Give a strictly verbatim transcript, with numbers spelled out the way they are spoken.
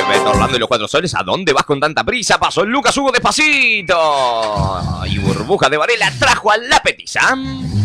Beto Orlando y los cuatro soles. ¿A dónde vas con tanta prisa? Pasó el Lucas Hugo despacito. Y Burbuja de Varela trajo a la petiza.